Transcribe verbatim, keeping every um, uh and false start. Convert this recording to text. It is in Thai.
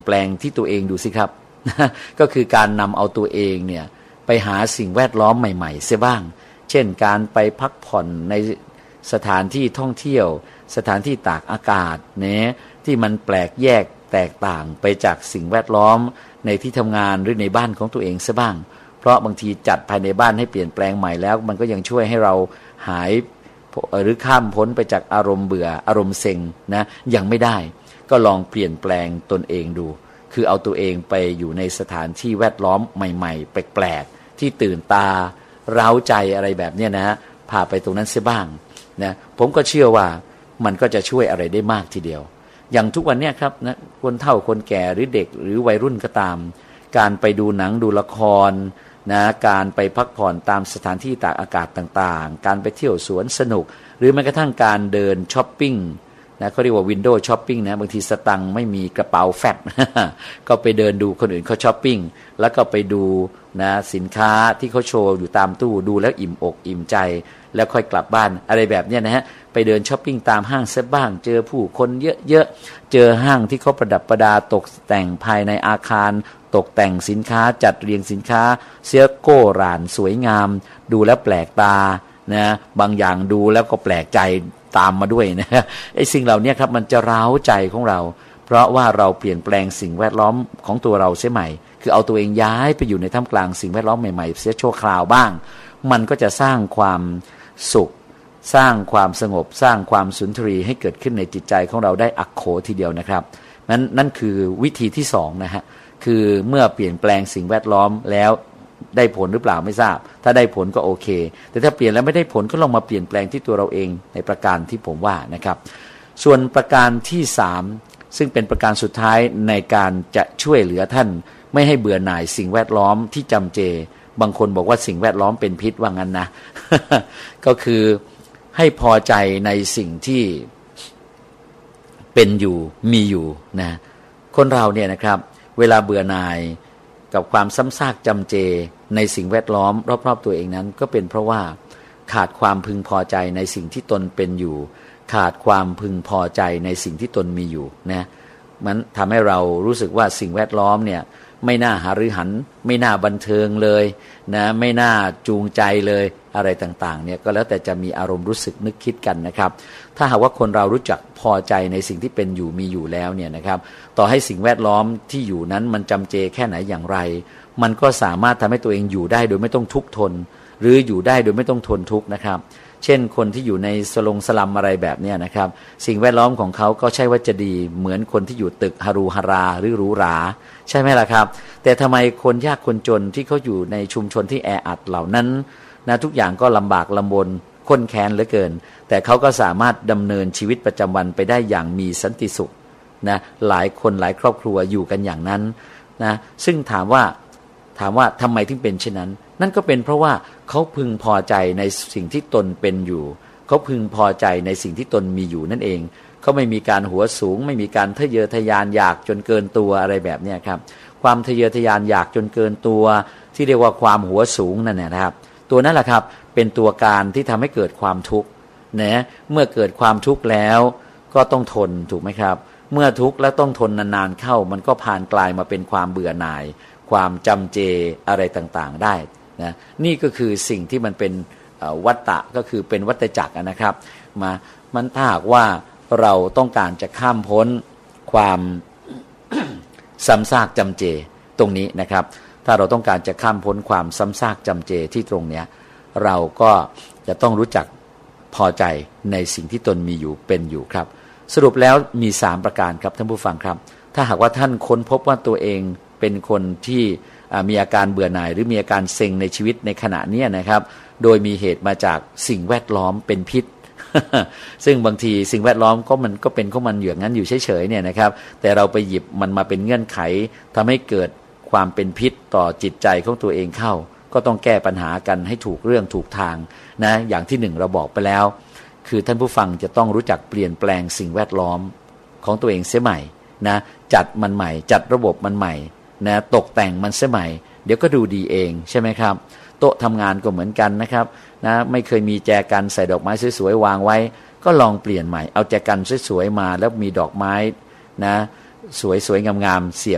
แปลงที่ตัวเองดูสิครับ ก็คือการนำเอาตัวเองเนี่ยไปหาสิ่งแวดล้อมใหม่ๆเสียบ้างเช่นการไปพักผ่อนในสถานที่ท่องเที่ยวสถานที่ตากอากาศเนี่ยที่มันแปลกแยกแตกต่างไปจากสิ่งแวดล้อมในที่ทำงานหรือในบ้านของตัวเองซะบ้างเพราะบางทีจัดภายในบ้านให้เปลี่ยนแปลงใหม่แล้วมันก็ยังช่วยให้เราหายหรือข้ามพ้นไปจากอารมณ์เบื่ออารมณ์เซ็งนะยังไม่ได้ก็ลองเปลี่ยนแปลงตนเองดูคือเอาตัวเองไปอยู่ในสถานที่แวดล้อมใหม่ๆแปลกๆที่ตื่นตาเร้าใจอะไรแบบนี้นะฮะพาไปตรงนั้นเสียบ้างนะผมก็เชื่อว่ามันก็จะช่วยอะไรได้มากทีเดียวอย่างทุกวันนี้ครับนะคนเฒ่าคนแก่หรือเด็กหรือวัยรุ่นก็ตามการไปดูหนังดูละครนะการไปพักผ่อนตามสถานที่ตากอากาศต่างๆการไปเที่ยวสวนสนุกหรือแม้กระทั่งการเดินช้อปปิ้งนะเขาเรียกว่าวินโดว์ช้อปปิ้งนะบางทีสตังค์ไม่มีกระเป๋าแฟบ ก็ไปเดินดูคนอื่นเขาช้อปปิ้งแล้วก็ไปดูนะสินค้าที่เขาโชว์อยู่ตามตู้ดูแล้วอิ่มอกอิ่มใจแล้วค่อยกลับบ้านอะไรแบบนี้นะฮะไปเดินช้อปปิ้งตามห้างเสียบ้างเจอผู้คนเยอะๆเจอห้างที่เขาประดับประดาตกแต่งภายในอาคารตกแต่งสินค้าจัดเรียงสินค้าเสื้อโก้รานสวยงามดูแล้วแปลกตานะบางอย่างดูแล้วก็แปลกใจตามมาด้วยนะไอ้สิ่งเหล่านี้ครับมันจะร้าวใจของเราเพราะว่าเราเปลี่ยนแปลงสิ่งแวดล้อมของตัวเราเสียใหม่คือเอาตัวเองย้ายไปอยู่ในท่ามกลางสิ่งแวดล้อมใหม่ๆเสียชั่วคราวบ้างมันก็จะสร้างความสุขสร้างความสงบสร้างความสุนทรีให้เกิดขึ้นในจิตใจของเราได้อักโขทีเดียวนะครับนั้นนั่นคือวิธีที่สองนะฮะคือเมื่อเปลี่ยนแปลงสิ่งแวดล้อมแล้วได้ผลหรือเปล่าไม่ทราบถ้าได้ผลก็โอเคแต่ถ้าเปลี่ยนแล้วไม่ได้ผลก็ลองมาเปลี่ยนแปลงที่ตัวเราเองในประการที่ผมว่านะครับส่วนประการที่สามซึ่งเป็นประการสุดท้ายในการจะช่วยเหลือท่านไม่ให้เบื่อหน่ายสิ่งแวดล้อมที่จำเจบางคนบอกว่าสิ่งแวดล้อมเป็นพิษว่างั้นนะ ก็คือให้พอใจในสิ่งที่เป็นอยู่มีอยู่นะคนเราเนี่ยนะครับเวลาเบื่อหน่ายกับความซ้ำซากจำเจในสิ่งแวดล้อมรอบๆตัวเองนั้นก็เป็นเพราะว่าขาดความพึงพอใจในสิ่งที่ตนเป็นอยู่ขาดความพึงพอใจในสิ่งที่ตนมีอยู่นะมันทำให้เรารู้สึกว่าสิ่งแวดล้อมเนี่ยไม่น่าหฤหันไม่น่าบันเทิงเลยนะไม่น่าจูงใจเลยอะไรต่างๆเนี่ยก็แล้วแต่จะมีอารมณ์รู้สึกนึกคิดกันนะครับถ้าหากว่าคนเรารู้จักพอใจในสิ่งที่เป็นอยู่มีอยู่แล้วเนี่ยนะครับต่อให้สิ่งแวดล้อมที่อยู่นั้นมันจำเจแค่ไหนอย่างไรมันก็สามารถทำให้ตัวเองอยู่ได้โดยไม่ต้องทุกข์ทนหรืออยู่ได้โดยไม่ต้องทนทุกข์นะครับเช่นคนที่อยู่ในสลงสลัมอะไรแบบนี้นะครับสิ่งแวดล้อมของเขาก็ใช่ว่าจะดีเหมือนคนที่อยู่ตึกฮารูฮาราหรือหรูหราใช่ไหมล่ะครับแต่ทำไมคนยากคนจนที่เขาอยู่ในชุมชนที่แออัดเหล่านั้นนะทุกอย่างก็ลำบากลำบนข้นแค้นเหลือเกินแต่เขาก็สามารถดำเนินชีวิตประจำวันไปได้อย่างมีสันติสุขนะหลายคนหลายครอบครัวอยู่กันอย่างนั้นนะซึ่งถามว่าถามว่าทำไมถึงเป็นเช่นนั้นนั่นก็เป็นเพราะว่าเขาพึงพอใจในสิ่งที่ตนเป็นอยู่เขาพึงพอใจในสิ่งที่ตนมีอยู่นั่นเองเขาไม่มีการหัวสูงไม่มีการทะเยอทะยานอยากจนเกินตัวอะไรแบบนี้ครับความทะเยอทะยานอยากจนเกินตัวที่เรียกว่าความหัวสูงนั่นนะครับตัวนั้นแหละครับเป็นตัวการที่ทำให้เกิดความทุกข์นะเมื่อเกิดความทุกข์แล้วก็ต้องทนถูกไหมครับเมื่อทุกข์แล้วต้องทนนานๆเข้ามันก็ผ่านกลายมาเป็นความเบื่อหน่ายความจำเจอะไรต่างๆได้นะนี่ก็คือสิ่งที่มันเป็นวัฏฏะก็คือเป็นวัฏจักรนะครับมามันถ้าหากว่าเราต้องการจะข้ามพ้นความ ซ้ำซากจำเจตรงนี้นะครับถ้าเราต้องการจะข้ามพ้นความซ้ำซากจำเจที่ตรงเนี้ยเราก็จะต้องรู้จักพอใจในสิ่งที่ตนมีอยู่เป็นอยู่ครับสรุปแล้วมีสามประการครับท่านผู้ฟังครับถ้าหากว่าท่านค้นพบว่าตัวเองเป็นคนที่มีอาการเบื่อหน่ายหรือมีอาการเซ็งในชีวิตในขณะนี้นะครับโดยมีเหตุมาจากสิ่งแวดล้อมเป็นพิษ ซึ่งบางทีสิ่งแวดล้อมก็มันก็เป็นของมันอยู่งั้นอยู่เฉยๆเนี่ยนะครับแต่เราไปหยิบมันมาเป็นเงื่อนไขทำให้เกิดความเป็นพิษต่อจิตใจของตัวเองเข้าก็ต้องแก้ปัญหากันให้ถูกเรื่องถูกทางนะอย่างที่หนึ่งเราบอกไปแล้วคือท่านผู้ฟังจะต้องรู้จักเปลี่ยนแปลงสิ่งแวดล้อมของตัวเองเสียใหม่นะจัดมันใหม่จัดระบบมันใหม่นะตกแต่งมันเสียใหม่เดี๋ยวก็ดูดีเองใช่ไหมครับโต๊ะทำงานก็เหมือนกันนะครับนะไม่เคยมีแจกันใส่ดอกไม้สวยๆวางไว้ก็ลองเปลี่ยนใหม่เอาแจกันสวยๆมาแล้วมีดอกไม้นะสวยๆงามๆเสียบ